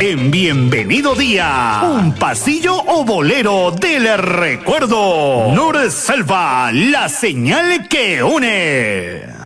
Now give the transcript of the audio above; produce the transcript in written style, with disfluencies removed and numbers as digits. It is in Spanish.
en Bienvenido Día. Un pasillo o bolero del recuerdo. Nur Selva, la señal que une.